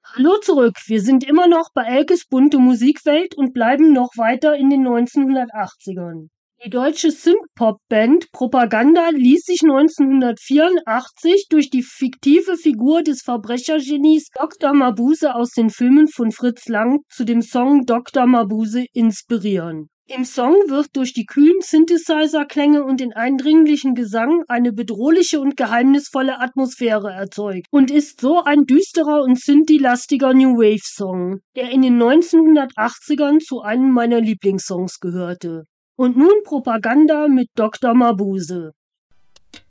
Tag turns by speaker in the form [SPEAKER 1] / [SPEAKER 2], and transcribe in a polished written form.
[SPEAKER 1] Hallo zurück, wir sind immer noch bei Elkes bunte Musikwelt und bleiben noch weiter in den 1980ern. Die deutsche Synthpop-Band Propaganda ließ sich 1984 durch die fiktive Figur des Verbrechergenies Dr. Mabuse aus den Filmen von Fritz Lang zu dem Song Dr. Mabuse inspirieren. Im Song wird durch die kühlen Synthesizer-Klänge und den eindringlichen Gesang eine bedrohliche und geheimnisvolle Atmosphäre erzeugt und ist so ein düsterer und synthi-lastiger New-Wave-Song, der in den 1980ern zu einem meiner Lieblingssongs gehörte. Und nun Propaganda mit Dr. Mabuse.